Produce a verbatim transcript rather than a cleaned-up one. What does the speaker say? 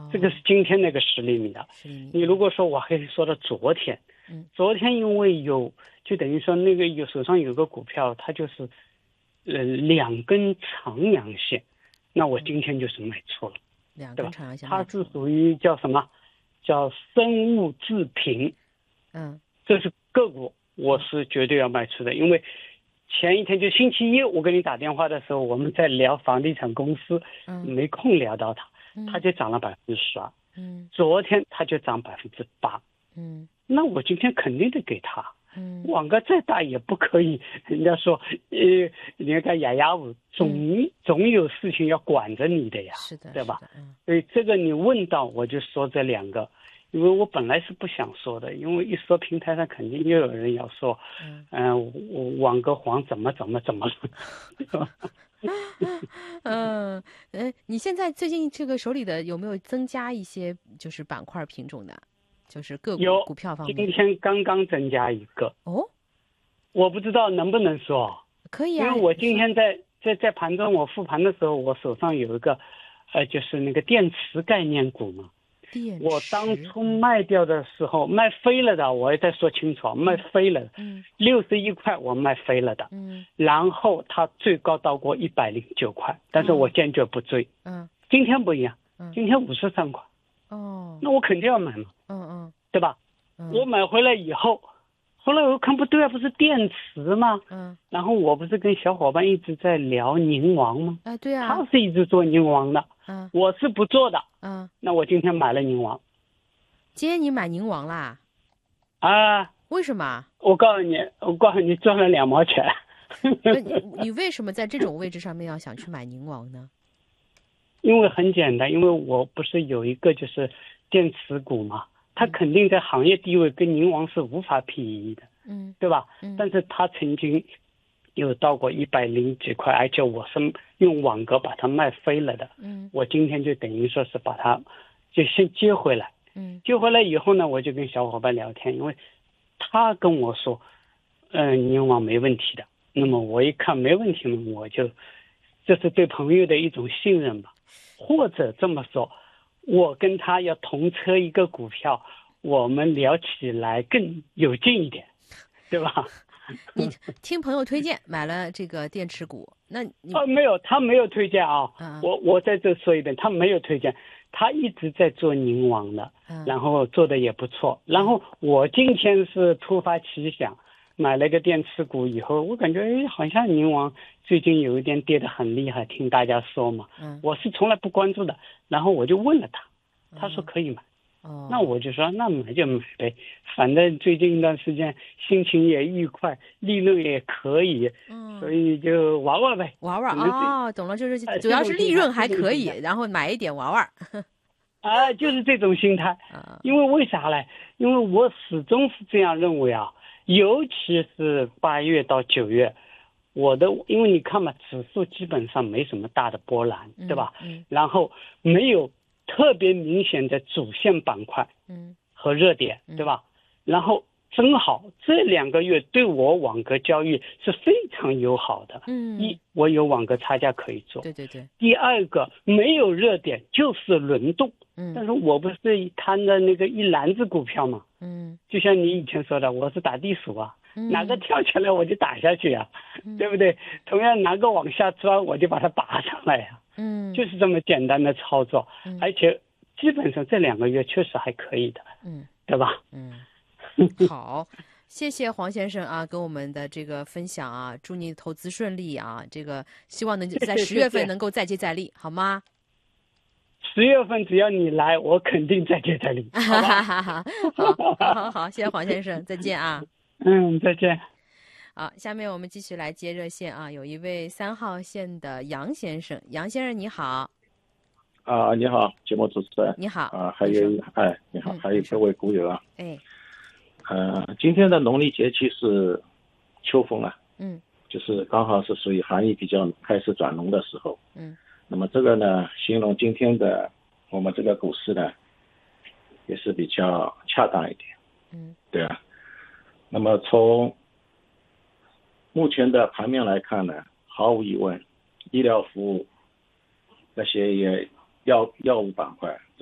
这个是今天那个十厘米的。你如果说我还可以说到昨天， 嗯， 昨天因为有，就等于说那个有手上有个股票，它就是呃两根长阳线，那我今天就是卖出了， 两对吧？ 根长阳线它是属于叫什么？叫生物制品， 嗯， 这是个股，我是绝对要卖出的，因为前一天就星期一我给你打电话的时候，我们在聊房地产公司， 嗯没空聊到它， 嗯它就涨了百分之十二， 嗯昨天它就涨百分之八， 嗯那我今天肯定得给它。 嗯， 网格再大也不可以，人家说，呃，你看雅雅舞总、 嗯、 总有事情要管着你的呀， 是的， 对吧？ 嗯， 所以这个你问到我就说这两个，因为我本来是不想说的，因为一说平台上肯定又有人要说， 嗯， 呃，我网格黄怎么怎么怎么了，对吧？ 嗯，呃，你现在最近这个手里的有没有增加一些就是板块品种的？就是个股有股票方面， 今天刚刚增加一个哦， 我不知道能不能说， 可以啊， 因为我今天在在在盘中我复盘的时候，我手上有一个，呃，就是那个电池概念股嘛。 电池， 我当初卖掉的时候卖飞了的，我也再说清楚，卖飞了， 嗯， 六十一块我卖飞了的， 嗯， 然后它最高到过一百零九块，但是我坚决不追， 嗯， 今天不一样， 嗯， 今天五十三块， 哦， 那我肯定要买嘛， 嗯嗯， 对吧？ 嗯， 我买回来以后，后来我看不对啊，不是电池吗？ 嗯， 然后我不是跟小伙伴一直在聊宁王吗？ 啊，对啊， 他是一直做宁王的， 嗯， 我是不做的， 嗯， 那我今天买了宁王。 今天你买宁王啦？ 啊？ 为什么？ 我告诉你，我告诉你赚了两毛钱。 你你为什么在这种位置上面要想去买宁王呢？ 因为很简单，因为我不是有一个就是电池股嘛，它肯定在行业地位跟宁王是无法匹敌的， 嗯， 对吧？ 嗯， 但是它曾经有到过一百零几块，而且我是用网格把它卖飞了的， 嗯， 我今天就等于说是把它就先接回来， 嗯， 接回来以后呢，我就跟小伙伴聊天，因为他跟我说，嗯、呃，宁王没问题的，那么我一看没问题嘛，我就这是对朋友的一种信任吧。或者这么说，我跟他要同车一个股票，我们聊起来更有劲一点，对吧？ 你听朋友推荐买了这个电池股，那你哦，没有，他没有推荐啊。 嗯、 我我在这说一遍，他没有推荐，他一直在做宁王的， 嗯、 然后做的也不错。然后我今天是突发奇想，买了个电池股以后，我感觉哎，好像宁王最近有一点跌得很厉害，听大家说嘛， 嗯， 我是从来不关注的，然后我就问了他，他说可以买， 哦， 那我就说那买就买呗，反正最近一段时间心情也愉快，利润也可以， 嗯， 所以就玩玩呗， 玩玩哦，懂了，就是呃主要是利润还可以， 这种心态然后买一点玩玩。 啊，就是这种心态啊， 因为为啥呢？因为我始终是这样认为啊，尤其是八月到九月，我的因为你看嘛，指数基本上没什么大的波澜， 嗯、 对吧？ 嗯， 然后没有特别明显的主线板块， 嗯， 和热点，对吧？然后正好这两个月对我网格交易是非常友好的。 嗯， 一我有网格差价可以做， 对对对。 第二个没有热点就是轮动， 嗯， 但是我不是摊的那个一篮子股票嘛， 嗯， 就像你以前说的，我是打地鼠啊， 嗯、 哪个跳起来我就打下去啊， 嗯、 对不对？同样哪个往下钻我就把它拔上来呀、啊， 嗯， 就是这么简单的操作， 嗯、 而且基本上这两个月确实还可以的， 嗯， 对吧？ 嗯，好，谢谢黄先生啊，跟我们的这个分享啊，祝你投资顺利啊，这个希望能在十月份能够再接再厉，好吗？ 十月份只要你来，我肯定再接再厉。好吧， 好，好，好，好，谢谢黄先生，再见啊。 嗯，再见。 好，下面我们继续来接热线啊，有一位三号线的杨先生，杨先生你好。 啊，你好，节目主持人。 你好。 啊，还有哎，你好， 嗯、 还有各位股友啊。 哎。 呃，今天的农历节气是秋风啊。 嗯。 就是刚好是属于含义比较开始转浓的时候。 嗯。 那么这个呢，形容今天的我们这个股市呢，也是比较恰当一点。 嗯。 对啊。那么从目前的盘面来看呢，毫无疑问，医疗服务那些也药药物板块